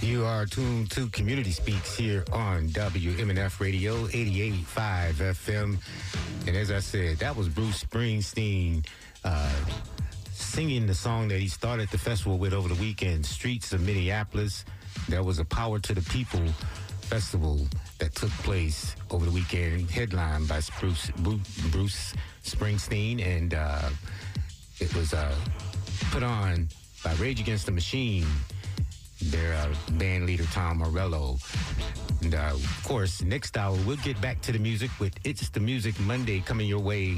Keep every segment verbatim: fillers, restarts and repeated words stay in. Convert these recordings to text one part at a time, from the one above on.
You are tuned to Community Speaks here on W M N F Radio, eighty-eight point five F M. And as I said, that was Bruce Springsteen uh, singing the song that he started the festival with over the weekend, Streets of Minneapolis. There was a Power to the People festival that took place over the weekend, headlined by Bruce, Bruce Springsteen, and uh, it was uh, put on by Rage Against the Machine, their uh, band leader, Tom Morello. And, uh, of course, next hour, we'll get back to the music with It's the Music Monday coming your way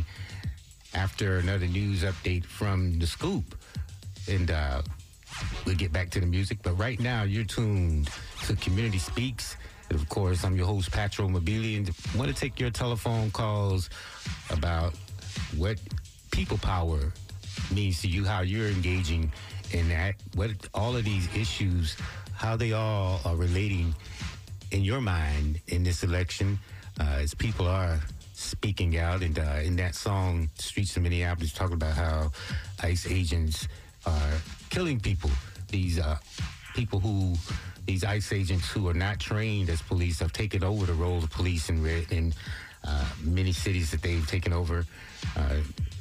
after another news update from The Scoop. And uh, we'll get back to the music. But right now, you're tuned to Community Speaks. And, of course, I'm your host, Patro Mobili, and I want to take your telephone calls about what people power means to you, how you're engaging in that, what all of these issues, how they all are relating in your mind in this election, uh, as people are speaking out. And uh, in that song, Streets of Minneapolis, talking about how ICE agents are killing people. These uh, people who, these ICE agents who are not trained as police have taken over the role of police in, red, in uh, many cities that they've taken over. Uh,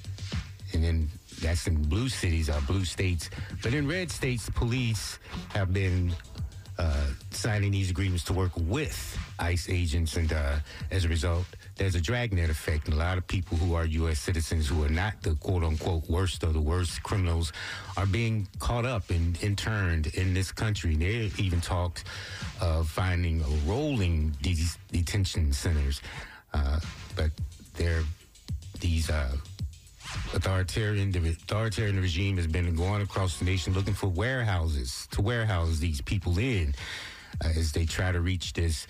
and then that's in blue cities, or blue states. But in red states, police have been uh, signing these agreements to work with ICE agents. And uh, as a result, there's a dragnet effect. And a lot of people who are U S citizens who are not the quote-unquote worst of the worst criminals are being caught up and interned in this country. And there even talks of finding rolling these detention centers. Uh, but they're these... Uh, Authoritarian, the authoritarian regime has been going across the nation looking for warehouses to warehouse these people in uh, as they try to reach this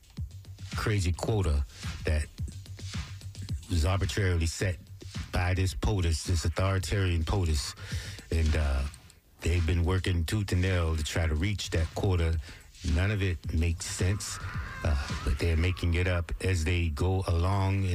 crazy quota that was arbitrarily set by this POTUS, this authoritarian POTUS. And uh, they've been working tooth and nail to try to reach that quota. None of it makes sense, uh, but they're making it up as they go along.